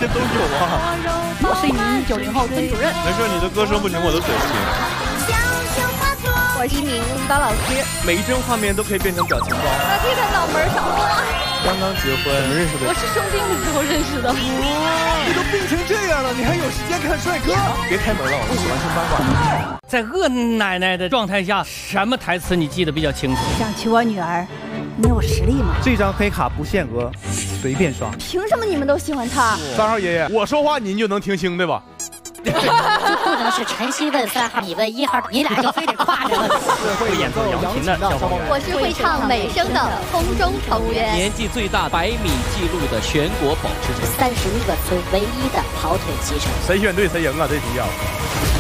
都有啊。 我是一名90后村主任。 没事，你的歌声不停我的嘴不行。 我是一名舞蹈老师。 每一帧画面都可以变成表情包。 那这个脑门上哇！ 刚刚结婚，怎么认识的？ 我是生病的时候认识的。 你都病成这样了，你还有时间看帅哥？别开门了，我喜欢听八卦。 在恶奶奶的状态下，什么台词你记得比较清楚？ 想娶我女儿，你有实力吗？ 这张黑卡不限额，随便刷。 凭什么你们都喜欢他 ？3号爷爷，我说话您就能听清对吧？ 就不能是晨曦问3号，你问1号，你俩就非得跨着问。 会演奏扬琴的消防员， 我是会唱美声的空中成员， 年纪最大100米纪录的全国保持者， 31个村唯一的跑腿骑手。 谁选对谁赢啊？这题啊！